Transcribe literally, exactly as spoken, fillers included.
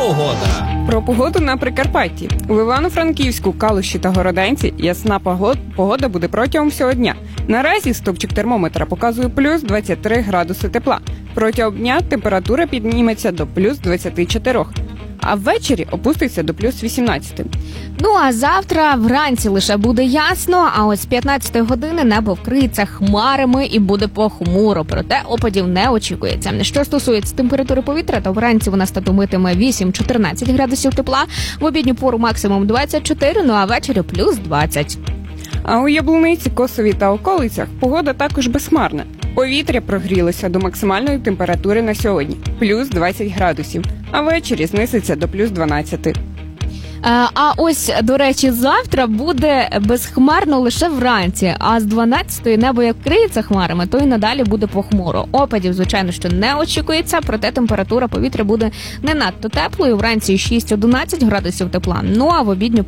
погода. Про погоду на Прикарпатті. У Івано-Франківську, Калуші та Городенці ясна погода буде протягом всього дня. Наразі стовпчик термометра показує плюс двадцять три градуси тепла. Протягом дня температура підніметься до плюс двадцять чотири, а ввечері опуститься до плюс вісімнадцять. Ну а завтра вранці лише буде ясно, а ось з п'ятнадцятої години небо вкриється хмарами і буде похмуро, проте опадів не очікується. Що стосується температури повітря, то вранці вона статумитиме вісім-чотирнадцять градусів тепла, в обідню пору максимум двадцять чотири, ну а ввечері плюс двадцять. А у Яблуниці, Косові та околицях погода також безхмарна. Повітря прогрілося до максимальної температури на сьогодні – плюс двадцять градусів, а ввечері знизиться до плюс дванадцять. А ось, до речі, завтра буде безхмарно лише вранці, а з дванадцятої небо як вкриється хмарами, то й надалі буде похмуро. Опадів, звичайно, що не очікується, проте температура повітря буде не надто теплою, вранці шість-одинадцять градусів тепла, ну а в обідню